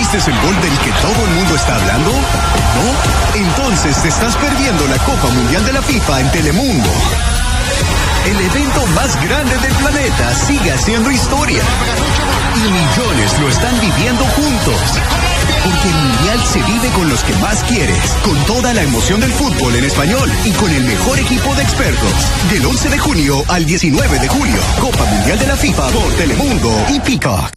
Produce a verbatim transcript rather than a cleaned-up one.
viste el gol del que todo el mundo está hablando? ¿No? Entonces te estás perdiendo la Copa Mundial de la FIFA en Telemundo. El evento más grande del planeta sigue haciendo historia. Y millones lo están viviendo juntos. Porque el Mundial se vive con los que más quieres. Con toda la emoción del fútbol en español. Y con el mejor equipo de expertos. Del once de junio al diecinueve de julio. Copa Mundial de la FIFA por Telemundo y Peacock.